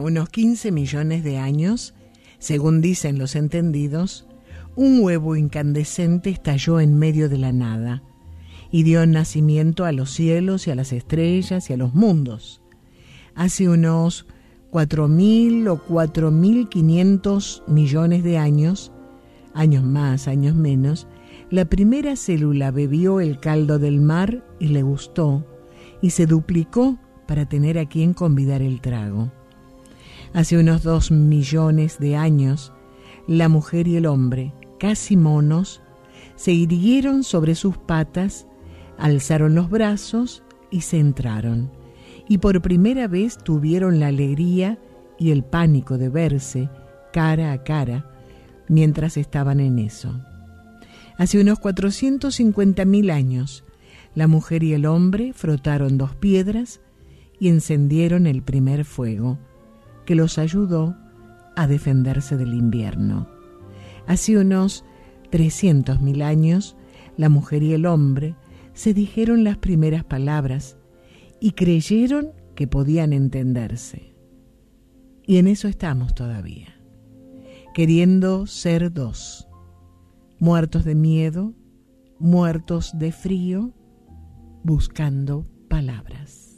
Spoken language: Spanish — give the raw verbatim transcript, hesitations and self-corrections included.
unos quince millones de años, según dicen los entendidos, un huevo incandescente estalló en medio de la nada y dio nacimiento a los cielos y a las estrellas y a los mundos. Hace unos cuatro mil o cuatro mil quinientos millones de años, años más, años menos, la primera célula bebió el caldo del mar y le gustó, y se duplicó para tener a quien convidar el trago. Hace unos dos millones de años, la mujer y el hombre, casi monos, se irguieron sobre sus patas, alzaron los brazos y se entraron, y por primera vez tuvieron la alegría y el pánico de verse cara a cara mientras estaban en eso. Hace unos cuatrocientos cincuenta mil años, la mujer y el hombre frotaron dos piedras y encendieron el primer fuego, que los ayudó a defenderse del invierno. Hace unos trescientos mil años, la mujer y el hombre se dijeron las primeras palabras y creyeron que podían entenderse. Y en eso estamos todavía, queriendo ser dos, muertos de miedo, muertos de frío, buscando palabras.